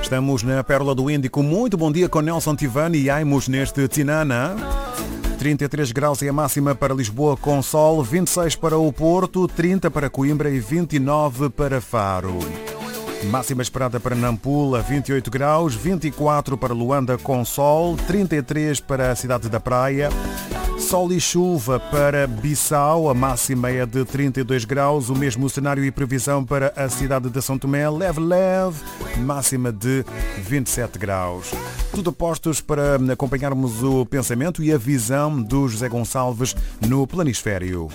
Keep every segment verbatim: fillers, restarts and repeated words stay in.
Estamos na Pérola do Índico. Muito bom dia com Nelson Tivani e Aimos neste Tinana. trinta e três graus é a máxima para Lisboa com sol, vinte e seis para o Porto, trinta para Coimbra e vinte e nove para Faro. Máxima esperada para Nampula, vinte e oito graus, vinte e quatro para Luanda com sol, trinta e três para a cidade da Praia. Sol e chuva para Bissau, a máxima é de trinta e dois graus, o mesmo cenário e previsão para a cidade de São Tomé, leve, leve, máxima de vinte e sete graus. Tudo postos para acompanharmos o pensamento e a visão do José Gonçalves no Planisfério.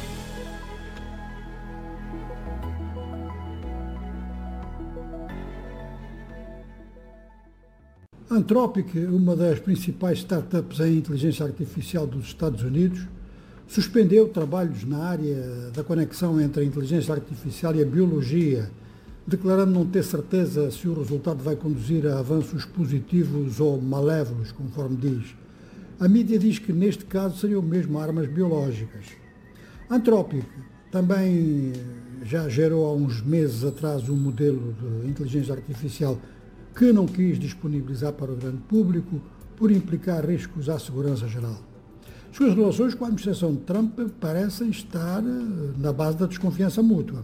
A Anthropic, uma das principais startups em inteligência artificial dos Estados Unidos, suspendeu trabalhos na área da conexão entre a inteligência artificial e a biologia, declarando não ter certeza se o resultado vai conduzir a avanços positivos ou malévolos, conforme diz. A mídia diz que neste caso seriam mesmo armas biológicas. A Anthropic também já gerou há uns meses atrás um modelo de inteligência artificial que não quis disponibilizar para o grande público por implicar riscos à segurança geral. As suas relações com a administração de Trump parecem estar na base da desconfiança mútua.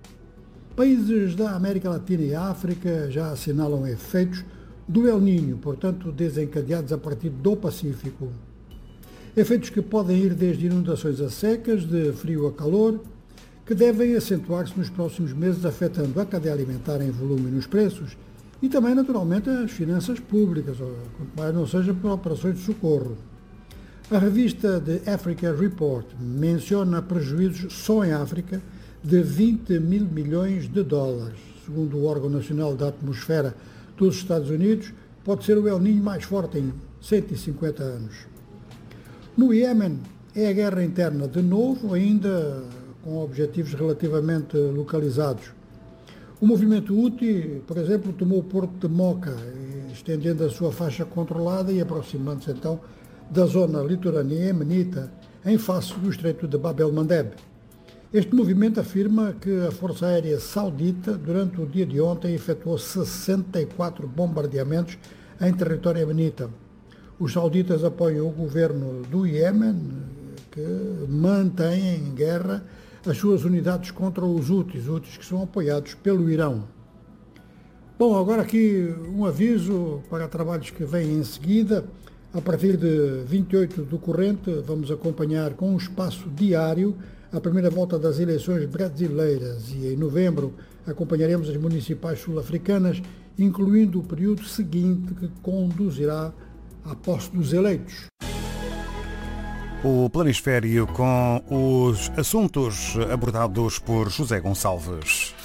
Países da América Latina e África já assinalam efeitos do El Niño, portanto desencadeados a partir do Pacífico. Efeitos que podem ir desde inundações a secas, de frio a calor, que devem acentuar-se nos próximos meses, afetando a cadeia alimentar em volume e nos preços, e também, naturalmente, as finanças públicas, quanto mais não seja por operações de socorro. A revista The Africa Report menciona prejuízos só em África de vinte mil milhões de dólares. Segundo o órgão nacional da atmosfera dos Estados Unidos, pode ser o El Niño mais forte em cento e cinquenta anos. No Iêmen, é a guerra interna de novo, ainda com objetivos relativamente localizados. O movimento Houthi, por exemplo, tomou o porto de Mocha, estendendo a sua faixa controlada e aproximando-se então da zona litorânea iemenita, em face do estreito de Bab el-Mandeb. Este movimento afirma que a Força Aérea Saudita, durante o dia de ontem, efetuou sessenta e quatro bombardeamentos em território iemenita. Os sauditas apoiam o governo do Iêmen, que mantém em guerra as suas unidades contra os Houthis, Houthis que são apoiados pelo Irão. Bom, agora aqui um aviso para trabalhos que vêm em seguida. A partir de vinte e oito do corrente, vamos acompanhar com um espaço diário a primeira volta das eleições brasileiras e em novembro acompanharemos as municipais sul-africanas, incluindo o período seguinte que conduzirá à posse dos eleitos. O Planisfério com os assuntos abordados por José Gonçalves.